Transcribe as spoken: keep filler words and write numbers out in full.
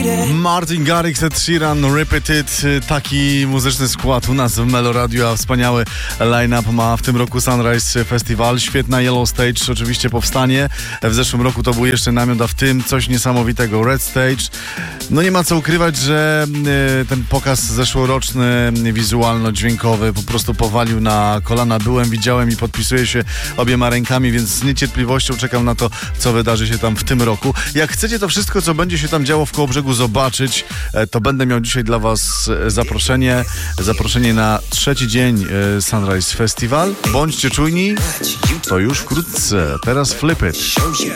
Martin Garrix, Ed Sheeran, Repeated, taki muzyczny skład u nas w Melo Radio, a wspaniały line-up ma w tym roku Sunrise Festival, świetna Yellow Stage, oczywiście powstanie, w zeszłym roku to był jeszcze namiot, a w tym coś niesamowitego, Red Stage. No nie ma co ukrywać, że ten pokaz zeszłoroczny, wizualno-dźwiękowy po prostu powalił na kolana, byłem, widziałem i podpisuję się obiema rękami, więc z niecierpliwością czekam na to, co wydarzy się tam w tym roku. Jak chcecie to wszystko, co będzie się tam działo w Kołobrzegu zobaczyć, to będę miał dzisiaj dla was zaproszenie. Zaproszenie na trzeci dzień Sunrise Festival. Bądźcie czujni, to już wkrótce. Teraz Flip It.